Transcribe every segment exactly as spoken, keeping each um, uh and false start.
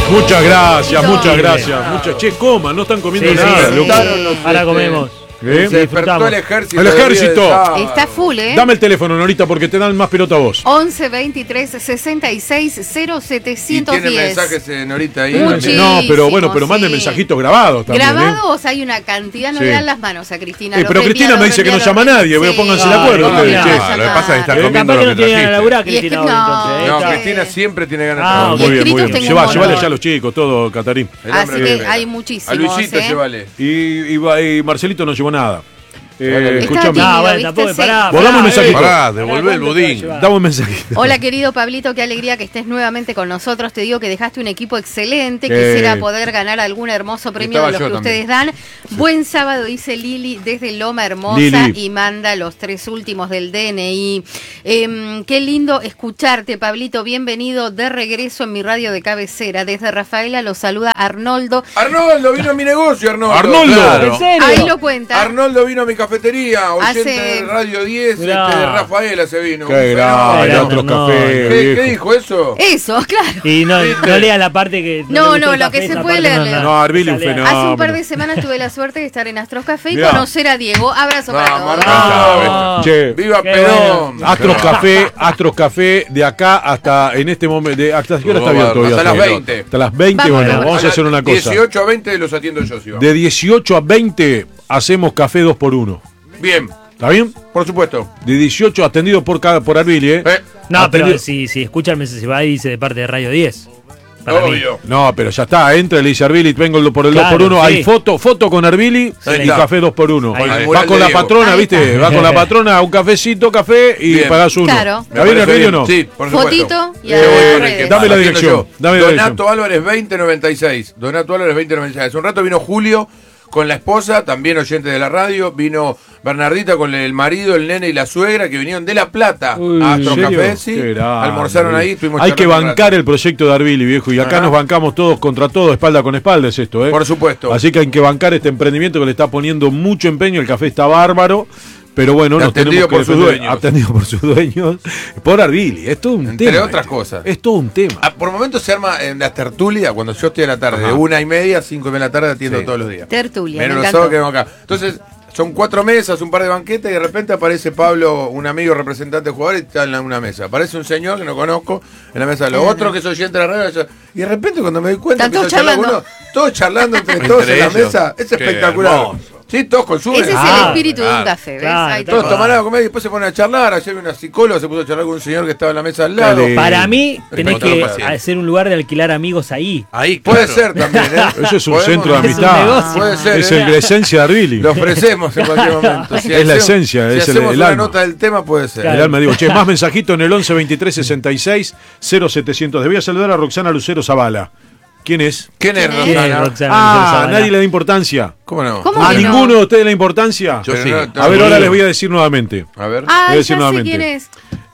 Muchas gracias, muchas gracias. Muchas, che, coman, no están comiendo Sí, nada. sí, loco. sí. Ahora comemos. ¿Eh? Se despertó el ejército. El ejército. Está full, ¿eh? Dame el teléfono, Norita, porque te dan más pelota a vos. once veintitrés sesenta y seis cero setecientos diez. Y tiene mensajes de Norita ahí. Muchísimo, No, pero bueno, pero manden sí. mensajitos grabados también. Grabados hay una cantidad, no Sí. le dan las manos a Cristina. Eh, Los pero Cristina reenvíalos, me dice que no reenvíalos, llama a nadie, sí. bueno, pónganse de Ah, acuerdo no, ustedes, no, che. no, Lo que pasa es que está Pero comiendo capaz lo que que no tiene ganas de trajiste. laburar, Y es que Cristina, no, hoy, entonces, ¿eh? No, Está Cristina bien. siempre tiene ganas Ah, de trabajar. Muy bien, muy escritos bien. tengo Lleva, un llévale montón. ya a los chicos, todo, Catarín. El Así hombre que vive. hay A muchísimos, Luisito, ¿eh? llévale. Y, y, y Marcelito no llevó nada. Eh, Está escuchame. tímido, Ah, bueno, ¿viste? tampoco, Sí. pará. Vos dame un pará, mensajito. eh. Pará, devolvé el ¿Cuánto te budín. va a llevar? Dame un mensajito. Hola querido Pablito, qué alegría que estés nuevamente con nosotros. Te digo que dejaste un equipo excelente. Sí. Quisiera poder ganar algún hermoso premio Estaba de los yo que también. ustedes dan. Buen sábado, dice Lili desde Loma Hermosa Lili. y manda los tres últimos del D N I. Eh, qué lindo escucharte, Pablito. Bienvenido de regreso en mi radio de cabecera. Desde Rafaela los saluda Arnoldo. Arnoldo, vino a mi negocio, Arnoldo. Arnoldo. Claro. ¿En serio? Ahí lo cuenta. Arnoldo vino a mi cafetería, oyente Hace- de Radio diez, Mirá. este, de Rafaela se vino. Qué Un grande, fenómeno. otros no, cafés, ¿Qué, ¿Qué viejo. dijo eso? Eso, claro. Y no, ¿Viste? no lea la parte que. No, le gustó no, el lo café, que se esa puede parte leer, No, Arbili, un Esa lea. fenómeno. Hace un par de semanas tuve la suerte de estar en Astros Café y Mirá. conocer a Diego. Abrazo para Vamos, todos. Arnoldo. Che, ¡Viva Qué Perón! Astros Café, Astros Café, de acá hasta en este momento, de, ¿hasta qué hora está abierto? hoy? Hasta las veinte. Hasta las veinte, Vamos, bueno, vamos. vamos a hacer una cosa. dieciocho a veinte los atiendo yo, sí. De dieciocho a veinte hacemos café dos por uno. Bien, ¿Está bien? por supuesto. De dieciocho atendido por cada por Arbili, ¿eh? Eh, No, pero Atendido- si, si escucha el mensaje, se va y dice de parte de Radio diez. Para mí. obvio. No, pero ya está, entra y le dice Arbili, vengo por el Claro, dos por uno, sí. hay foto, foto con Arbili Ahí y está. café dos por uno. Ahí está. Va Mural con de la Diego. patrona, Ahí ¿viste? está. Va con la patrona, un cafecito, café y Bien. pagás uno. Claro. ¿Está bien, Arbili o no? Sí, por supuesto. Fotito y Eh, a las dame redes. la Atiendo dirección, yo. dame la Donato dirección. Álvarez veinte noventa y seis. Donato Álvarez veinte noventa y seis. Hace un rato vino Julio con la esposa, también oyente de la radio. Vino Bernardita con el marido, el nene y la suegra que vinieron de La Plata Uy, a Astros ¿en serio? Café. Sí. Qué grande. Almorzaron ahí. Estuvimos Hay que charlando un bancar rato. el proyecto de Arbili, viejo, y acá Ajá. nos bancamos todos contra todo, espalda con espalda es esto, ¿eh? Por supuesto. Así que hay que bancar este emprendimiento que le está poniendo mucho empeño, el café está bárbaro, pero bueno, nos Atendido tenemos que por sus defender. dueños. Atendido por sus dueños, por Arbili, es todo un Entre tema. otras este. cosas. Es todo un tema. Ah, por momentos se arma en la tertulia, cuando yo estoy a la tarde, Ajá. de una y media a cinco de la tarde atiendo Sí. todos los días. Tertulia, Menos me los encantó. sábados que vengo acá. Entonces, son cuatro mesas, un par de banquetas y de repente aparece Pablo, un amigo representante de jugadores, y está en la- una mesa. Aparece un señor que no conozco en la mesa. Lo Ah, otro no. que soy oyente de la radio. yo- Y de repente cuando me doy cuenta, Están empiezo a todos charlar con charlando. uno, todos charlando entre todos Entre en la ellos. mesa. Es Qué espectacular. hermoso. Sí, todos consumen. Ese es Ah, el espíritu de un claro. café, ¿ves? Claro, Ahí Todos está. toman algo, comer y después se ponen a charlar. Ayer una psicóloga se puso a charlar con un señor que estaba en la mesa al lado. Dale. Para mí, tenés Encontrar que paciente. hacer un lugar de alquilar amigos ahí. Ahí, Puede claro. ser también, ¿eh? Eso es un Podemos- centro de Es un amistad. negocio. Puede ser, Es ¿eh? el- la esencia de Arbili. Lo ofrecemos en cualquier momento. Si Es la hacemos- esencia, si es el- hacemos el una alma. nota del tema, puede ser. Claro. El alma, digo, che, más mensajito en el once veintitrés sesenta y seis cero setecientos. Voy a saludar a Roxana Lucero Zavala. ¿Quién es? ¿Quién es ¿Quién es? ¿Quién es Roxana? Roxana? Ah, Zavala? nadie le da importancia. ¿Cómo no? ¿Cómo ¿A que no? ninguno de ustedes le da importancia? Yo Pero sí. no- no- A ver, ahora Sí. les voy a decir nuevamente. A ver. Ah, Voy a ya decir sé nuevamente. quién es.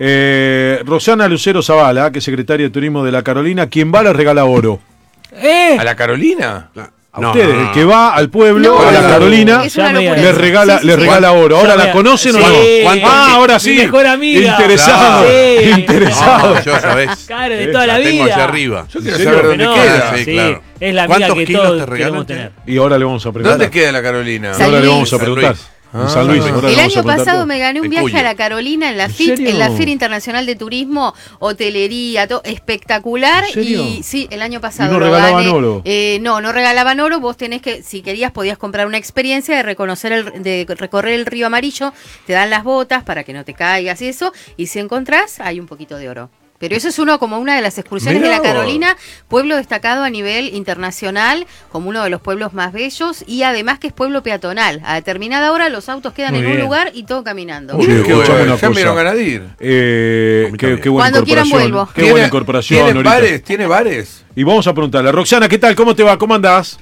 Eh, Roxana Lucero Zavala, que es secretaria de Turismo de la Carolina, quien va le regala oro. ¡Eh! ¿A la Carolina? A No, ustedes, no, no. el que va al pueblo, No, a la no, Carolina, es una Ya me- locura. le regala, Sí, sí, le sí. regala oro. ¿Ahora Ya la me- conocen o no? Sí. ¿Cuánto? Ah, ahora sí. Mi mejor amiga. Interesado. Sí. Interesado. No, yo sabés. Claro, de Eh, toda la, La tengo vida. allá arriba. Yo quiero serio? saber dónde No, queda. Sí, sí, claro. es la amiga ¿Cuántos que kilos todos te regalan? queremos tener. Y ahora le vamos a preguntar. ¿Dónde queda la Carolina? San Ahora le Luis. vamos a San preguntar. Luis. En San Luis. Ah. ahora le El vamos a año preguntar pasado todo. me gané un En viaje Cuyo. a la Carolina en la ¿En FIT, serio? en la Feria Internacional de Turismo, hotelería, todo espectacular. ¿En serio? Y sí, el año pasado ¿Y no lo regalaban gané. oro? Eh, no, no regalaban oro. Vos tenés que, si querías, podías comprar una experiencia de reconocer el, de recorrer el río Amarillo. Te dan las botas para que no te caigas y eso. Y si encontrás, hay un poquito de oro. Pero eso es uno como una de las excursiones Mirá de la vos. Carolina, pueblo destacado a nivel internacional, como uno de los pueblos más bellos y además que es pueblo peatonal. A determinada hora los autos quedan Muy en un bien. lugar y todo caminando. Uy, Qué escuchame bueno, una ya me dieron cosa. ganas de ir. Eh, A mí qué, también. qué buena Cuando quieran incorporación. vuelvo. Qué buena ¿Tiene- incorporación. ¿Tiene ahorita. bares? ¿Tiene bares? Y vamos a preguntarle. Roxana, ¿qué tal? ¿Cómo te va? ¿Cómo andás?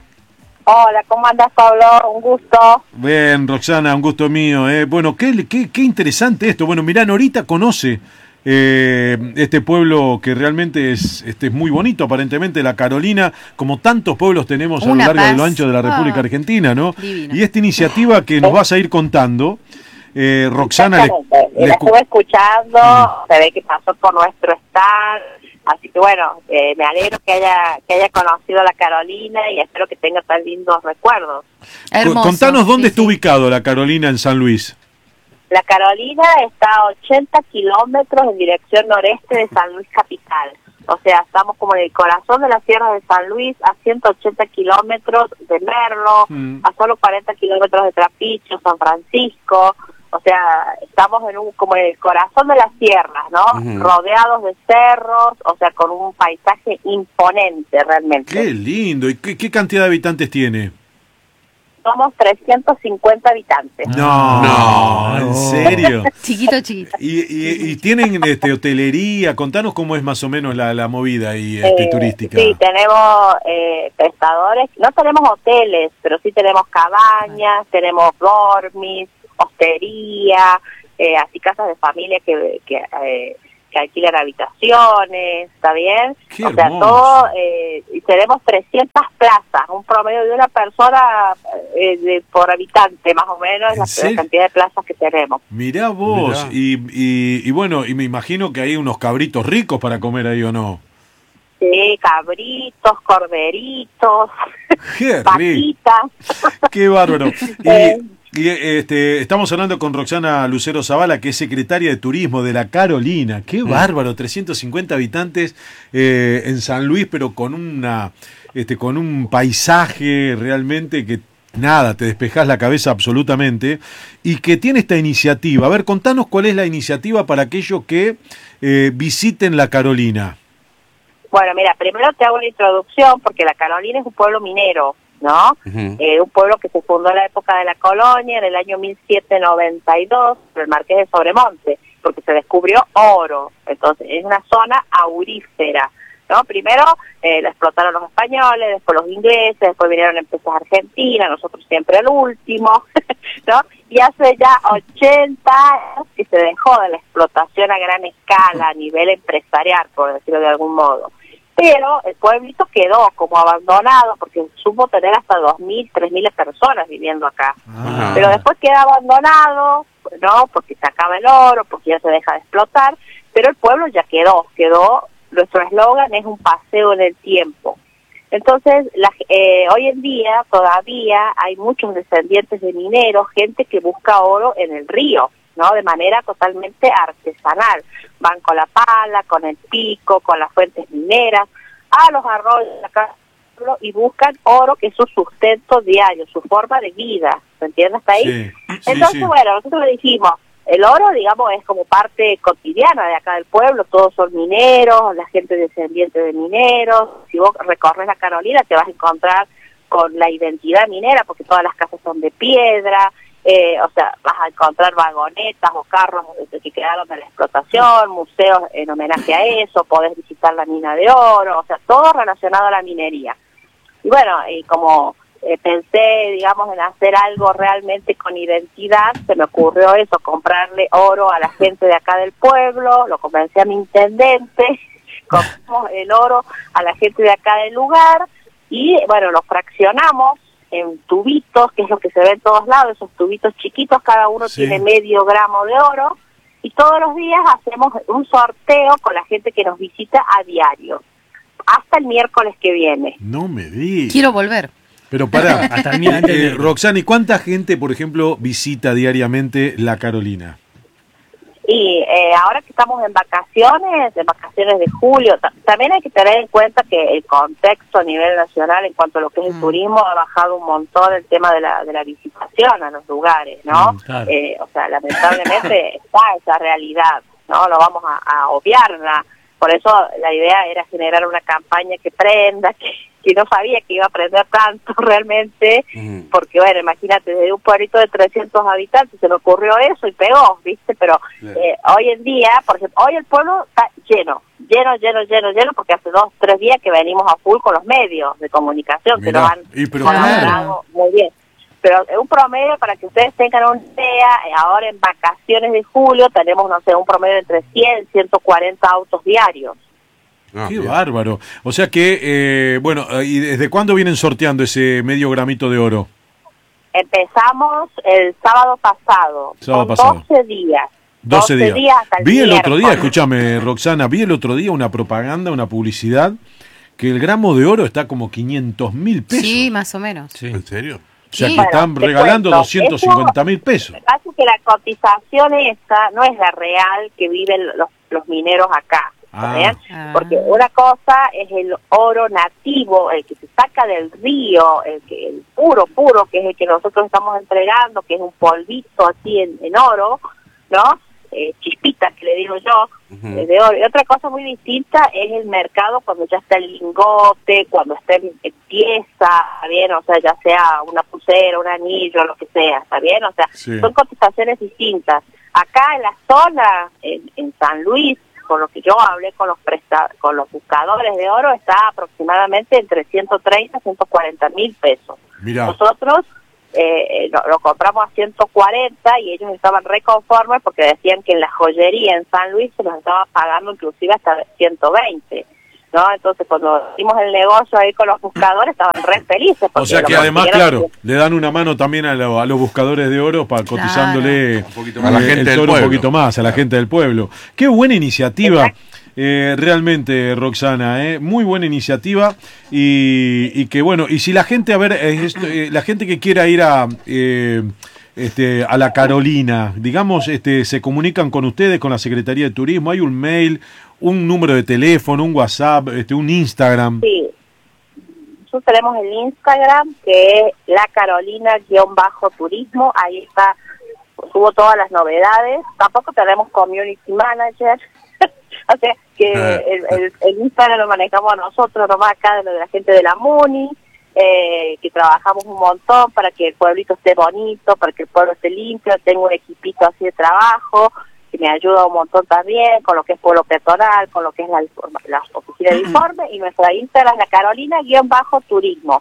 Hola, ¿cómo andas, Pablo? Un gusto. Bien, Roxana, un gusto mío. eh. Bueno, qué, qué, qué interesante esto. Bueno, mirá, Norita conoce eh, este pueblo que realmente es, este, es muy bonito, aparentemente, la Carolina, como tantos pueblos tenemos a lo Una largo y lo paz. ancho de la República Ah, Argentina, ¿no? divino. Y esta iniciativa que nos vas a ir contando, eh, Roxana, le, Exactamente. le La escu- estuve escuchando, se ve que pasó por nuestro stand, Así que bueno, eh, me alegro que haya que haya conocido la Carolina y espero que tenga tan lindos recuerdos. Hermoso. Contanos dónde Sí, está sí. ubicado la Carolina en San Luis. La Carolina está a ochenta kilómetros en dirección noreste de San Luis capital. O sea, estamos como en el corazón de la sierra de San Luis, a ciento ochenta kilómetros de Merlo, Mm. a solo cuarenta kilómetros de Trapicho, San Francisco. O sea, estamos en un como en el corazón de las sierras, ¿no? Ujú. Rodeados de cerros, o sea, con un paisaje imponente realmente. Qué lindo. ¿Y qué, qué cantidad de habitantes tiene? Somos trescientos cincuenta habitantes. No, No. ¿en serio? Chiquito, chiquito. Y, y, y tienen este, hotelería, contanos cómo es más o menos la, la movida ahí este, Eh, turística. Sí, tenemos eh, prestadores, no tenemos hoteles, pero sí tenemos cabañas, tenemos dormis, hostería, eh, así casas de familia que, que, eh, que alquilan habitaciones, ¿está bien? Qué o sea, hermoso. todo, eh, y tenemos trescientas plazas, un promedio de una persona eh, de, por habitante, más o menos, ¿En la, serio? la cantidad de plazas que tenemos. Mirá vos, Mirá. Y, y, y bueno, y me imagino que hay unos cabritos ricos para comer ahí o no. Sí, cabritos, corderitos, Qué rico, vaquitas. qué bárbaro. Eh. Y, y, este, estamos hablando con Roxana Lucero Zavala, que es secretaria de Turismo de la Carolina. Qué bárbaro, trescientos cincuenta habitantes eh, en San Luis, pero con una, este, con un paisaje realmente que nada, te despejás la cabeza absolutamente, y que tiene esta iniciativa. A ver, contanos cuál es la iniciativa para aquellos que eh, visiten la Carolina. Bueno, mira, primero te hago una introducción porque la Carolina es un pueblo minero, ¿no? Ujú. Eh, un pueblo que se fundó en la época de la colonia, en el año mil setecientos noventa y dos, por el Marqués de Sobremonte, porque se descubrió oro. Entonces, es una zona aurífera, ¿no? Primero eh, la explotaron los españoles, después los ingleses, después vinieron empresas argentinas, nosotros siempre el último, ¿no? Y hace ya ochenta años que se dejó de la explotación a gran escala, a nivel empresarial, por decirlo de algún modo. Pero el pueblito quedó como abandonado, porque supo tener hasta dos mil, tres mil personas viviendo acá. Ah. Pero después queda abandonado, ¿no? Porque se acaba el oro, porque ya se deja de explotar, pero el pueblo ya quedó, quedó, nuestro eslogan es un paseo en el tiempo. Entonces, la, eh, hoy en día todavía hay muchos descendientes de mineros, gente que busca oro en el río, ¿no? De manera totalmente artesanal. Van con la pala, con el pico, con las fuentes mineras, a los arroyos acá y buscan oro que es su sustento diario, su forma de vida, ¿se entiende hasta ahí? Sí, sí, Entonces, sí. bueno, nosotros le dijimos, el oro, digamos, es como parte cotidiana de acá del pueblo, todos son mineros, la gente descendiente de mineros. Si vos recorres la Carolina te vas a encontrar con la identidad minera, porque todas las casas son de piedra, eh, o sea, vas a encontrar vagonetas o carros que quedaron de la explotación, museos en homenaje a eso, podés visitar la mina de oro, o sea, todo relacionado a la minería. Y bueno, y como eh, pensé, digamos, en hacer algo realmente con identidad, se me ocurrió eso, comprarle oro a la gente de acá del pueblo, lo convencí a mi intendente, compramos el oro a la gente de acá del lugar y, bueno, lo fraccionamos en tubitos, que es lo que se ve en todos lados, esos tubitos chiquitos, cada uno Sí. tiene medio gramo de oro, y todos los días hacemos un sorteo con la gente que nos visita a diario, hasta el miércoles que viene. No me digas. Quiero volver. Pero pará, Hasta el miércoles. eh, Roxana, ¿y cuánta gente, por ejemplo, visita diariamente la Carolina? Y eh, ahora que estamos en vacaciones, en vacaciones de julio, ta- también hay que tener en cuenta que el contexto a nivel nacional en cuanto a lo que es el Mm. turismo ha bajado un montón el tema de la, de la visitación a los lugares, ¿no? Mm, claro. Eh, o sea, lamentablemente está esa realidad, ¿no? No vamos a, a obviarla. Por eso la idea era generar una campaña que prenda, que, que no sabía que iba a prender tanto realmente, Ujú. porque bueno, imagínate, desde un pueblito de trescientos habitantes se me ocurrió eso y pegó, ¿viste? Pero Claro. eh, hoy en día, por ejemplo, hoy el pueblo está lleno, lleno, lleno, lleno, lleno, porque hace dos, tres días que venimos a full con los medios de comunicación, que Mirá, nos han y pero colaborado muy bien. Pero es un promedio, para que ustedes tengan una idea, eh, ahora en vacaciones de julio tenemos, no sé, un promedio entre cien, ciento cuarenta autos diarios. Ah, Qué bien. bárbaro. O sea que, eh, bueno, ¿y desde cuándo vienen sorteando ese medio gramito de oro? Empezamos el sábado pasado, Sábado con pasado. doce días. doce días. días hasta el Vi el otro día, miércoles. escúchame, Roxana, vi el otro día una propaganda, una publicidad, que el gramo de oro está como quinientos mil pesos. Sí, más o menos. Sí. ¿En serio? O sea, Sí. que están Bueno, te regalando cuento, doscientos cincuenta mil pesos. Lo que pasa es que la cotización esta no es la real que viven los, los mineros acá. Ah. ¿Bien? Ah. Porque una cosa es el oro nativo, el que se saca del río, el que el puro, puro, que es el que nosotros estamos entregando, que es un polvito así en, en oro, ¿no? Eh, chispitas, que le digo yo, Ujú. eh, de oro. Y otra cosa muy distinta es el mercado cuando ya está el lingote, cuando está en, en pieza, ¿está bien? O sea, ya sea una pulsera, un anillo, lo que sea, ¿está bien? O sea, Sí. son cotizaciones distintas. Acá en la zona, en, en San Luis, con lo que yo hablé con los presta con los buscadores de oro, está aproximadamente entre ciento treinta y ciento cuarenta mil pesos. Mirá. Nosotros eh, lo, lo compramos a ciento cuarenta y ellos estaban reconformes porque decían que en la joyería en San Luis se los estaba pagando inclusive hasta ciento veinte, ¿no? Entonces cuando hicimos el negocio ahí con los buscadores estaban re felices. O porque sea lo que además, consiguieron claro, le dan una mano también a, lo- a los buscadores de oro para Claro. cotizándole Un poquito eh, más. A la gente el del toro un pueblo. poquito más, a la gente del pueblo. Qué buena iniciativa, eh, realmente, Roxana, eh, muy buena iniciativa y, y que bueno, y si la gente, a ver, eh, esto, eh, la gente que quiera ir a... eh, este, a la Carolina, digamos, este, se comunican con ustedes, con la Secretaría de Turismo, hay un mail, un número de teléfono, un WhatsApp, este, un Instagram. Sí. Nosotros tenemos el Instagram, que es la Carolina-turismo, ahí está, subo todas las novedades. Tampoco tenemos community manager, o sea que Ah. el, el, el Instagram lo manejamos nosotros nomás acá, de la gente de la MUNI, eh, que trabajamos un montón para que el pueblito esté bonito, para que el pueblo esté limpio. Tengo un equipito así de trabajo que me ayuda un montón también con lo que es pueblo peatonal, con lo que es la, la oficina de informe, y nuestra Instagram es la Carolina-turismo.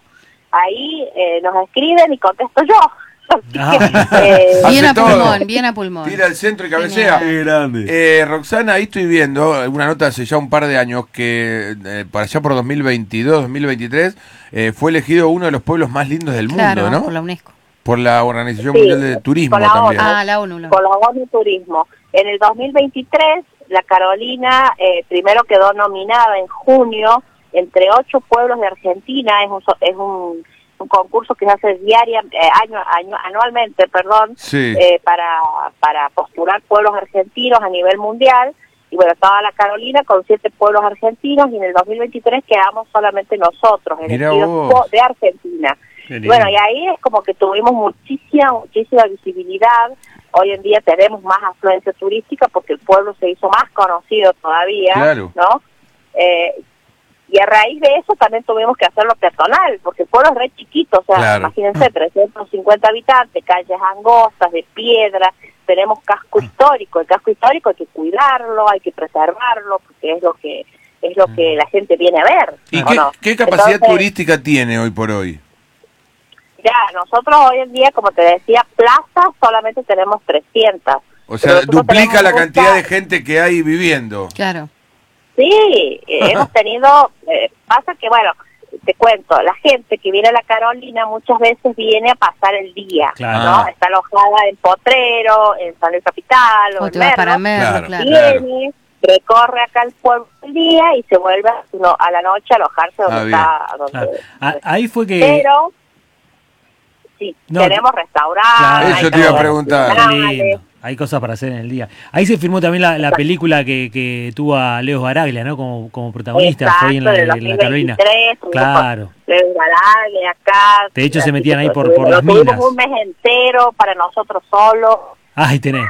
Ahí eh, nos escriben y contesto yo. Así Ah. que, eh, Hace Bien a todo. pulmón, bien a pulmón. Tira al centro y cabecea. Qué grande. Eh, Roxana, ahí estoy viendo una nota hace ya un par de años que eh, para allá por dos mil veintidós, dos mil veintitrés eh, fue elegido uno de los pueblos más lindos del Claro, mundo, ¿no? por la UNESCO. Por la Organización Sí, Mundial de Turismo con la también. ONU. Ah, la ONU. La con ONU. los ONU Turismo. En el dos mil veintitrés, la Carolina eh, primero quedó nominada en junio entre ocho pueblos de Argentina. Es un, so- es un, un concurso que se hace diaria, eh, año, año, anualmente, perdón, Sí. eh, para, para postular pueblos argentinos a nivel mundial. Y bueno, estaba la Carolina con siete pueblos argentinos y en el dos mil veintitrés quedamos solamente nosotros, Mirá elegidos vos. po- de Argentina. Qué Y lindo. bueno, y ahí es como que tuvimos muchísima, muchísima visibilidad. Hoy en día tenemos más afluencia turística porque el pueblo se hizo más conocido todavía, Claro. ¿no? Eh, y a raíz de eso también tuvimos que hacerlo personal, porque el pueblo es re chiquito, o sea, Claro. imagínense, trescientos cincuenta habitantes, calles angostas, de piedra, tenemos casco histórico. El casco histórico hay que cuidarlo, hay que preservarlo, porque es lo que es lo que la gente viene a ver. ¿Y ¿o qué, no? qué capacidad Entonces, turística tiene hoy por hoy? ya, nosotros hoy en día, como te decía, plazas solamente tenemos trescientas. O sea, Pero nosotros duplica la tenemos cantidad de muchas- gente que hay viviendo. Claro. Sí, eh, hemos tenido, eh, pasa que bueno, te cuento, la gente que viene a la Carolina muchas veces viene a pasar el día, Claro. ¿no? Está alojada en Potrero, en San Luis Capital o, O en te vas para Merlo, Merlo, Claro. claro. viene, recorre acá el pueblo el día y se vuelve no, a la noche a alojarse donde Ah, bien. está, donde, Claro. Ah, ahí fue que... pero sí, No, tenemos restaurantes, Claro. hay Eso te iba a canchas preguntar. Qué nacionales. lindo. Hay cosas para hacer en el día. Ahí se filmó también la, la película que, que tuvo a Leo Baraglia, ¿no? Como, como protagonista. Exacto, Fue ahí en la, del en la Carolina. dos mil veintitrés, tuvimos Claro. con Leo Baraglia acá. De hecho, se así metían que ahí por- tuvimos- por las tuvimos minas. un mes entero para nosotros solos. Ahí tenés.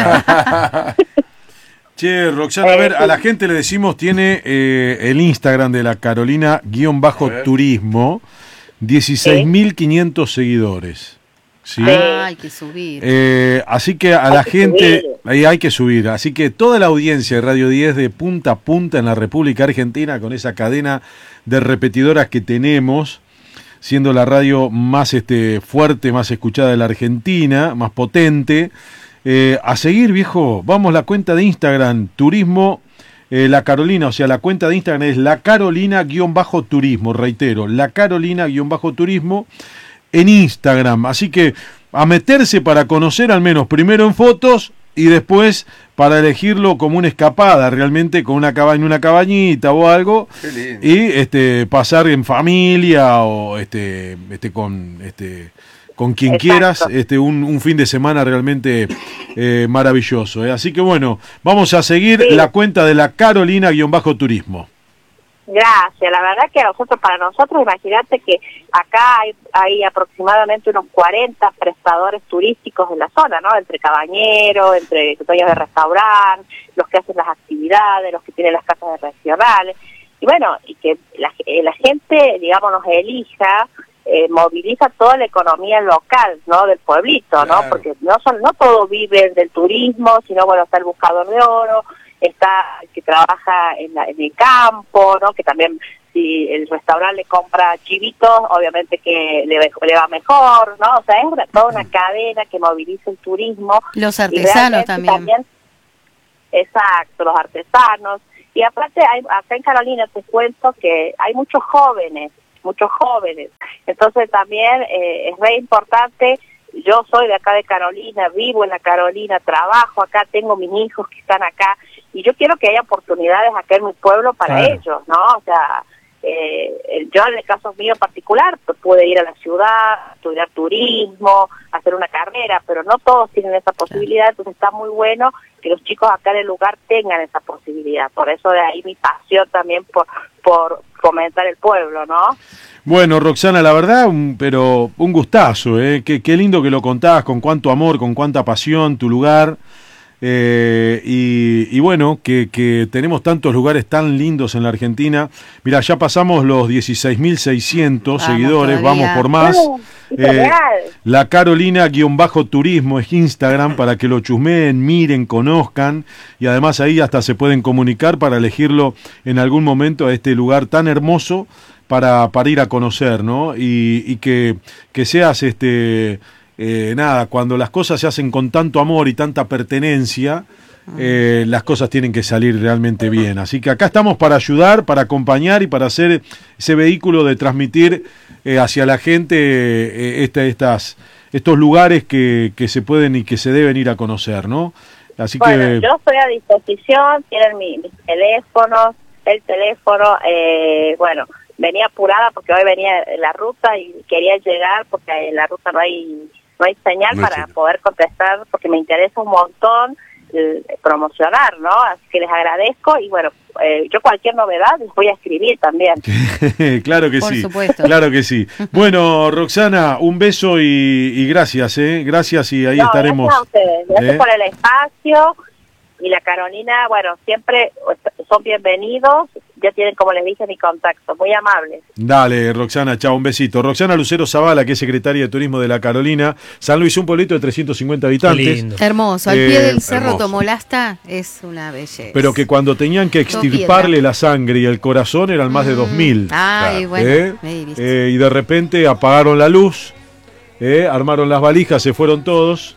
Che, Roxana, a ver, a la gente le decimos, tiene eh, el Instagram de la Carolina-turismo, dieciséis mil quinientos seguidores. ¿Sí? Ah, hay que subir. Eh, así que a Hay la que gente, subir. ahí hay que subir. Así que toda la audiencia de Radio diez de punta a punta en la República Argentina, con esa cadena de repetidoras que tenemos, siendo la radio más este, fuerte, más escuchada de la Argentina, más potente. Eh, a seguir, viejo, vamos, la cuenta de Instagram, Turismo eh, La Carolina, o sea, la cuenta de Instagram es La Carolina-turismo, reitero, La Carolina-turismo en Instagram. Así que a meterse para conocer al menos primero en fotos y después para elegirlo como una escapada, realmente con una cabaña, una cabañita o algo, y este pasar en familia o este este con este con quien Exacto. quieras, este un, un fin de semana realmente eh, maravilloso. ¿eh? Así que bueno, vamos a seguir Sí. la cuenta de la Carolina-Turismo. Gracias, la verdad que a nosotros, para nosotros, imagínate que acá hay, hay aproximadamente unos cuarenta prestadores turísticos en la zona, ¿no? Entre cabañeros, entre dueños de restaurantes, los que hacen las actividades, los que tienen las casas de regionales, y bueno, y que la, eh, la gente, digamos, nos elija, eh, moviliza toda la economía local, ¿no? Del pueblito, ¿no? Claro. Porque no son, no todos viven del turismo, sino bueno, está el buscador de oro, está el que trabaja en, la, en el campo, ¿no? Que también si el restaurante le compra chivitos, obviamente que le, le va mejor, ¿no? O sea, es una, toda una cadena que moviliza el turismo. Los Y artesanos realmente también. Exacto, los artesanos. Y aparte, hay, acá en Carolina te cuento que hay muchos jóvenes, muchos jóvenes. Entonces también eh, es re importante. Yo soy de acá de Carolina, vivo en la Carolina, trabajo acá, tengo mis hijos que están acá, y yo quiero que haya oportunidades acá en mi pueblo para Claro. ellos, ¿no? O sea, eh, yo en el caso mío particular pues, pude ir a la ciudad, estudiar turismo, hacer una carrera, pero no todos tienen esa posibilidad, entonces está muy bueno que los chicos acá en el lugar tengan esa posibilidad. Por eso de ahí mi pasión también por, por fomentar el pueblo, ¿no? Bueno, Roxana, la verdad, un, pero un gustazo, ¿eh? Qué, qué lindo que lo contás, con cuánto amor, con cuánta pasión, tu lugar. Eh, y, y bueno, que, que tenemos tantos lugares tan lindos en la Argentina. Mira, ya pasamos los dieciséis mil seiscientos Vamos seguidores, todavía. vamos por más. Oh, qué Eh, genial. la Carolina-Turismo es Instagram para que lo chusmeen, miren, conozcan, y además ahí hasta se pueden comunicar para elegirlo en algún momento a este lugar tan hermoso para, para ir a conocer, ¿no? Y, y que, que seas, este, eh, nada, cuando las cosas se hacen con tanto amor y tanta pertenencia, eh, las cosas tienen que salir realmente bien. Así que acá estamos para ayudar, para acompañar y para hacer ese vehículo de transmitir eh, hacia la gente eh, esta, estas, estos lugares que, que se pueden y que se deben ir a conocer, ¿no? Así Bueno, que... yo estoy a disposición, tienen mi, mis teléfonos, el teléfono, eh, bueno, venía apurada porque hoy venía en la ruta y quería llegar porque en la ruta no hay no hay señal No hay para señal. poder contestar porque me interesa un montón eh, promocionar, ¿no? Así que les agradezco y bueno, eh, yo cualquier novedad les voy a escribir también. Claro que Por sí, supuesto. claro que sí. Bueno, Roxana, un beso y, y gracias, ¿eh? Gracias y ahí No, estaremos. Gracias a ustedes, gracias ¿eh? por el espacio y la Carolina, bueno, siempre son bienvenidos, ya tienen, como les dije, mi contacto, muy amables. Dale, Roxana, chao, un besito. Roxana Lucero Zavala, que es secretaria de Turismo de la Carolina. San Luis, un pueblito de trescientos cincuenta Qué habitantes. lindo. Hermoso, al Eh, pie del cerro hermoso. Tomolasta es una belleza. Pero que cuando tenían que Todo extirparle piedra. la sangre y el corazón eran más de dos mil. Ay, Claro. bueno, ¿eh? ahí, viste. Eh, y de repente apagaron la luz, ¿eh? Armaron las valijas, se fueron todos.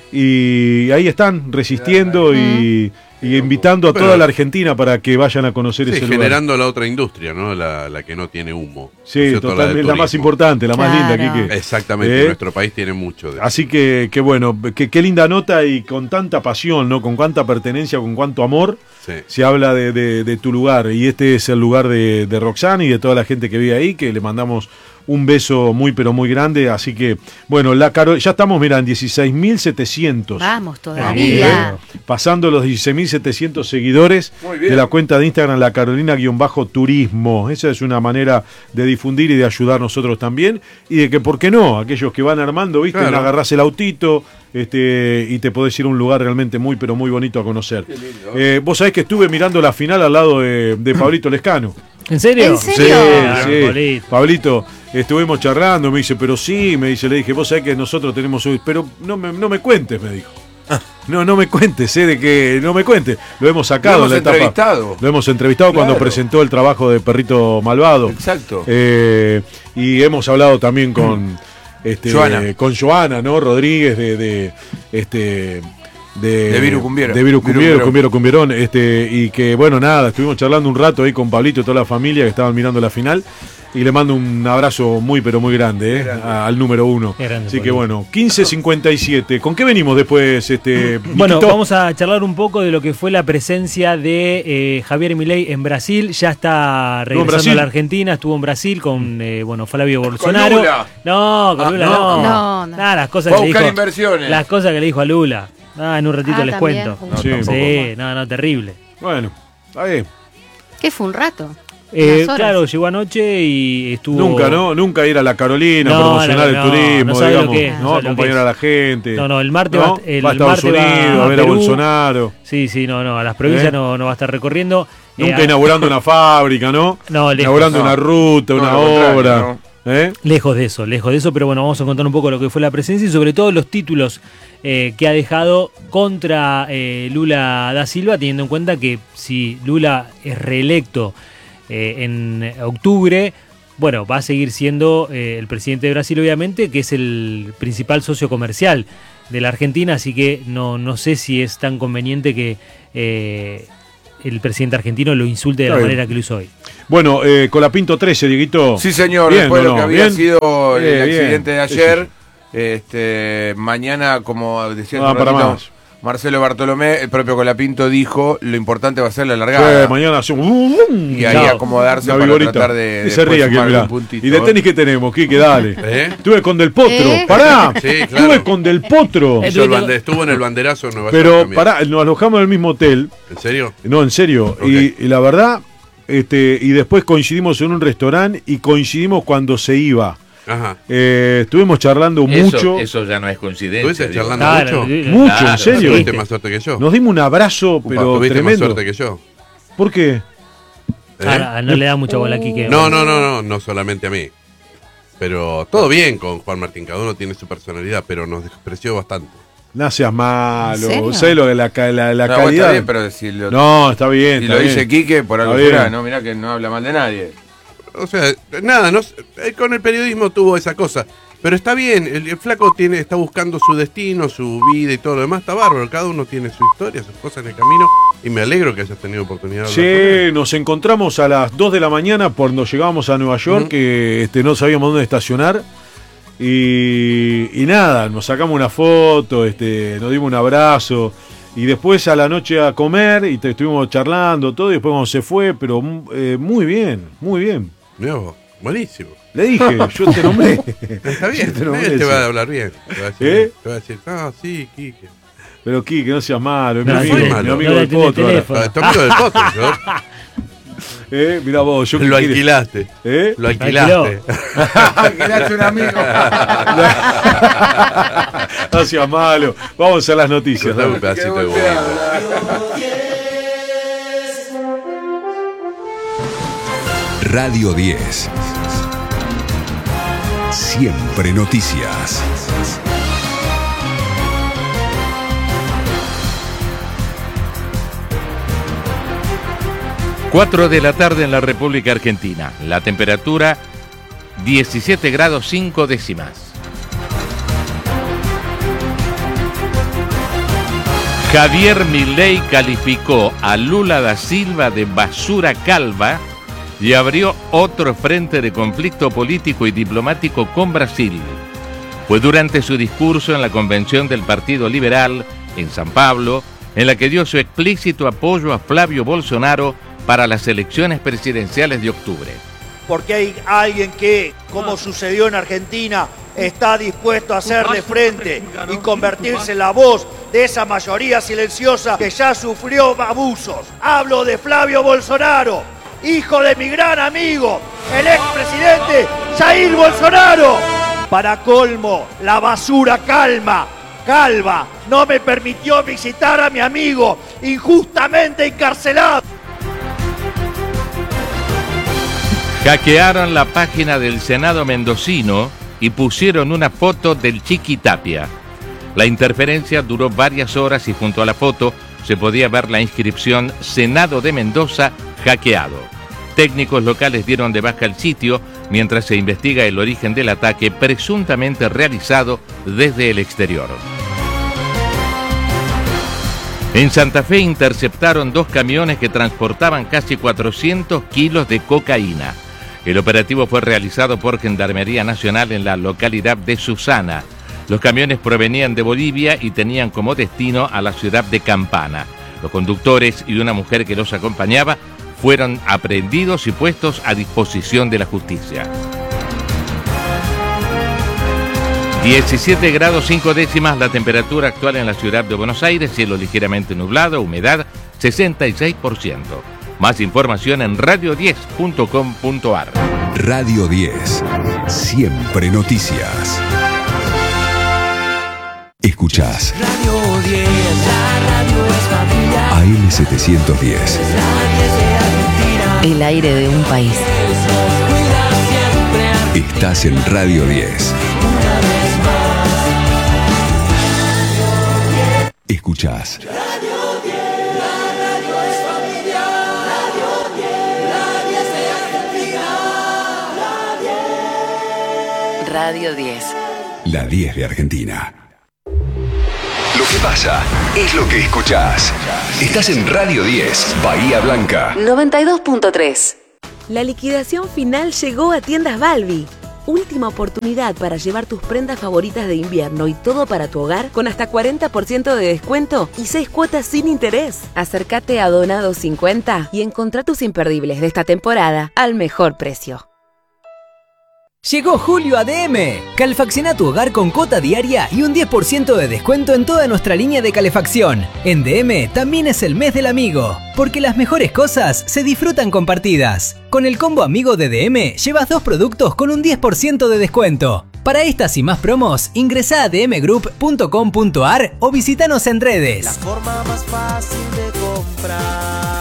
Y ahí están, resistiendo y, y invitando a toda Pero- la Argentina para que vayan a conocer Sí, ese lugar. generando la otra industria, ¿no? La, la que no tiene humo. Sí, ¿cierto? La del totalmente, la, más turismo. importante, la más Claro. linda, Quique. Exactamente, ¿Eh? nuestro país tiene mucho de eso. Así que, que bueno, que, qué linda nota y con tanta pasión, ¿no? Con cuánta pertenencia, con cuánto amor Sí. se habla de, de- de tu lugar. Y este es el lugar de, de Roxana y de toda la gente que vive ahí, que le mandamos un beso muy, pero muy grande. Así que, bueno, la Caro, ya estamos, mira, en dieciséis mil setecientos. Vamos ¿eh? todavía. Pasando los dieciséis mil setecientos seguidores Muy bien. de la cuenta de Instagram, la Carolina-Turismo. Esa es una manera de difundir y de ayudar nosotros también. Y de que, ¿por qué no? Aquellos que van armando, ¿viste? Claro. Agarrás el autito este, y te podés ir a un lugar realmente muy, pero muy bonito a conocer. Eh, vos sabés que estuve mirando la final al lado de, de Pablito Lescano. ¿En serio? ¿En serio? Ah, Sí, sí. Pablito. Pablito, estuvimos charlando, me dice, pero sí, me dice, le dije, vos sabés que nosotros tenemos, hoy, pero no me, no me cuentes, me dijo. No, no me cuentes, eh, de que no me cuentes. Lo hemos sacado Lo en la hemos etapa. entrevistado. Lo hemos entrevistado cuando Claro. presentó el trabajo de Perrito Malvado. Exacto. Eh, y hemos hablado también con este, Joana. con Joana, ¿no? Rodríguez de, de este de, De Viru Cumbiero. de Viru Viru Cumbiero, Cumbiero. Cumbiero, Cumbierón, este, y que bueno, nada, estuvimos charlando un rato ahí con Pablito y toda la familia que estaban mirando la final. Y le mando un abrazo muy, pero muy grande, ¿eh? Grande. A- al número uno. Grande, Así que Pablito. bueno, quince cincuenta y siete. ¿Con qué venimos después, este Bueno, Niquito? vamos a charlar un poco de lo que fue la presencia de eh, Javier Milei en Brasil. Ya está regresando Brasil? a la Argentina, estuvo en Brasil con eh, bueno, Flavio Bolsonaro. Lula. No, con Ah, Lula no. no. No, no. Nada, las cosas Fue a que le buscar dijo. inversiones. Las cosas que le dijo a Lula. Ah, en un ratito Ah, les también. cuento. No, Sí. tampoco. Sí, no, no, terrible. Bueno, está bien. ¿Qué fue un rato? Eh, Unas horas. claro, llegó anoche y estuvo. Nunca, ¿no? Nunca ir a la Carolina, No, promocionar no, el no, turismo, no sabe lo digamos, que es, no ¿no? sabe lo que Acompañar es. a la gente. No, no, el martes ¿no? va, el va a Estados martes va Unidos a ver a Perú. Bolsonaro. Sí, sí, no, no, a las provincias ¿Eh? no, no va a estar recorriendo. Nunca Eh, inaugurando una fábrica, ¿no? No, lejos. Inaugurando No. una ruta, Todo una lo contrario, obra. ¿no? ¿Eh? Lejos de eso, lejos de eso, pero bueno, vamos a contar un poco lo que fue la presencia y sobre todo los títulos eh, que ha dejado contra eh, Lula da Silva, teniendo en cuenta que si Lula es reelecto eh, en octubre, bueno, va a seguir siendo eh, el presidente de Brasil, obviamente, que es el principal socio comercial de la Argentina, así que no, no sé si es tan conveniente que eh, el presidente argentino lo insulte de Está la bien. manera que lo hizo hoy. Bueno, eh, Colapinto trece, Dieguito. Sí, señor, Bien, después de ¿o lo que no? había ¿Bien? sido el Bien, bien. accidente de Sí, ayer, este, mañana, como decía No hace da un para ratito, más. Marcelo Bartolomé, el propio Colapinto dijo, lo importante va a ser la largada. Eh, mañana hacemos Y ahí Chao. acomodarse una para vigorita. tratar de Y se después ría que sumar mirá. un puntito. Y de tenis que tenemos, Quique, dale. ¿Eh? Estuve con Del Potro. ¿Eh? Pará. Sí, Estuve claro. con Del Potro. Eh, Hizo el bande- estuvo en el banderazo en Nueva York Pero también. pará, nos alojamos en el mismo hotel. ¿En serio? No, en serio. Ok. Y, y la verdad, este, y después coincidimos en un restaurante y coincidimos cuando se iba. Ajá. Eh, estuvimos charlando Eso, mucho. eso ya no es coincidencia. ¿Estuviste digo. charlando Claro, mucho? sí, Mucho, Claro, en serio. Tuviste más suerte que yo. Nos dimos un abrazo, Upa, pero tuviste tremendo. más suerte que yo. ¿Por qué? ¿Eh? Ah, no le da mucha bola aquí que. No, no, no, no, no solamente a mí. Pero todo bien con Juan Martín, cada uno tiene su personalidad, pero nos despreció bastante. No seas malo. ¿En serio? ¿Sabes lo de la, ca- la, la No, bueno, calidad? está bien, pero si lo, No, está bien. si está lo bien. dice Quique, por algo Está será, bien. ¿no? Mirá que no habla mal de nadie. O sea, nada, no, sé, eh, con el periodismo tuvo esa cosa. Pero está bien, el, el flaco tiene, está buscando su destino, su vida y todo lo demás, está bárbaro. Cada uno tiene su historia, sus cosas en el camino. Y me alegro que hayas tenido oportunidad de hablar con él. Sí, nos encontramos a las dos de la mañana cuando llegábamos a Nueva York, Ujú. que este, no sabíamos dónde estacionar. Y, y nada, nos sacamos una foto, este, nos dimos un abrazo. Y después a la noche a comer y te, estuvimos charlando todo. Y después cuando se fue, pero eh, muy bien, muy bien. Mirá vos, buenísimo. Le dije, yo te nombré. Está bien, Yo te nombré, él te sí. va a hablar bien. Te va a decir, ¿Eh? te va a decir ah, sí, Quique. Pero Quique, no seas malo, es mi No, amigo, soy mi malo. amigo No del le atiende el potro. ahora. teléfono. Ah, tu amigo del potro, yo. Eh, mirá vos, yo Lo qué quiere- alquilaste. ¿Eh? Lo alquilaste. Que le hace un amigo. No seas malo. Vamos a las noticias. Contame un dale. pedacito de huevito. Radio diez. Siempre noticias. cuatro de la tarde en la República Argentina. La temperatura diecisiete grados cinco décimas. Javier Milei calificó a Lula da Silva de basura calva y abrió otro frente de conflicto político y diplomático con Brasil. Fue durante su discurso en la convención del Partido Liberal en San Pablo, en la que dio su explícito apoyo a Flavio Bolsonaro para las elecciones presidenciales de octubre. Porque hay alguien que, como sucedió en Argentina, está dispuesto a hacerle frente y convertirse en la voz de esa mayoría silenciosa que ya sufrió abusos. Hablo de Flavio Bolsonaro, hijo de mi gran amigo, el expresidente Jair Bolsonaro. Para colmo, la basura calma, calva, no me permitió visitar a mi amigo injustamente encarcelado. Hackearon la página del Senado mendocino y pusieron una foto del Chiqui Tapia. La interferencia duró varias horas y junto a la foto se podía ver la inscripción Senado de Mendoza hackeado. Técnicos locales dieron de baja el sitio mientras se investiga el origen del ataque presuntamente realizado desde el exterior. En Santa Fe interceptaron dos camiones que transportaban casi cuatrocientos kilos de cocaína. El operativo fue realizado por Gendarmería Nacional en la localidad de Susana. Los camiones provenían de Bolivia y tenían como destino a la ciudad de Campana. Los conductores y una mujer que los acompañaba fueron aprehendidos y puestos a disposición de la justicia. diecisiete grados cinco décimas la temperatura actual en la ciudad de Buenos Aires, cielo ligeramente nublado, humedad sesenta y seis por ciento. Más información en radio diez punto com punto ar. Radio diez, siempre noticias. Escuchás Radio diez, la radio es familiar. A M setecientos diez. El aire de un país. Estás en Radio diez. Escuchás Radio diez, la radio es familiar. Radio diez, la diez de Argentina. Radio diez. La diez de Argentina. Lo que pasa es lo que escuchás. Estás en Radio diez, Bahía Blanca. noventa y dos punto tres. La liquidación final llegó a Tiendas Balbi. Última oportunidad para llevar tus prendas favoritas de invierno y todo para tu hogar con hasta cuarenta por ciento de descuento y seis cuotas sin interés. Acércate a Donado cincuenta y encontrá tus imperdibles de esta temporada al mejor precio. Llegó julio a D M. Calefacciona tu hogar con cuota diaria y un diez por ciento de descuento en toda nuestra línea de calefacción. En D M también es el mes del amigo, porque las mejores cosas se disfrutan compartidas. Con el combo amigo de D M llevas dos productos con un diez por ciento de descuento. Para estas y más promos, ingresá a d m group punto com punto ar o visítanos en redes. La forma más fácil de comprar.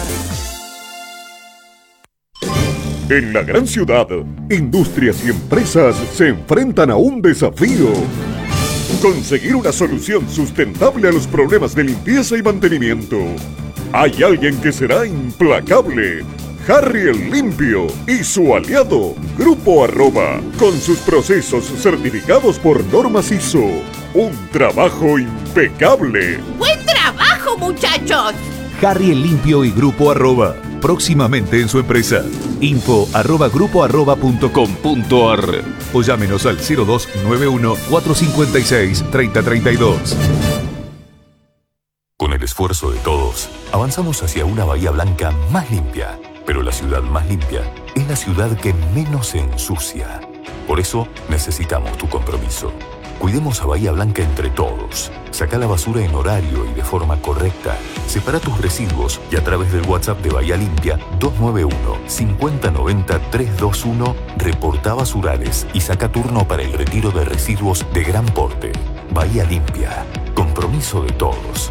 En la gran ciudad, industrias y empresas se enfrentan a un desafío. Conseguir una solución sustentable a los problemas de limpieza y mantenimiento. Hay alguien que será implacable. Harry el Limpio y su aliado, Grupo Arroba, con sus procesos certificados por normas I S O. Un trabajo impecable. ¡Buen trabajo, muchachos! Harry el Limpio y Grupo Arroba, próximamente en su empresa. Info arroba grupo arroba punto com punto ar o llámenos al cero dos nueve uno cuatro cinco seis tres cero tres dos. Con el esfuerzo de todos, avanzamos hacia una Bahía Blanca más limpia. Pero la ciudad más limpia es la ciudad que menos se ensucia. Por eso necesitamos tu compromiso. Cuidemos a Bahía Blanca entre todos. Saca la basura en horario y de forma correcta. Separa tus residuos y a través del WhatsApp de Bahía Limpia dos nueve uno, cinco cero nueve cero, tres dos uno reporta basurales y saca turno para el retiro de residuos de gran porte. Bahía Limpia. Compromiso de todos.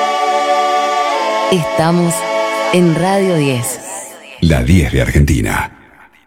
Estamos en Radio diez. La diez de Argentina.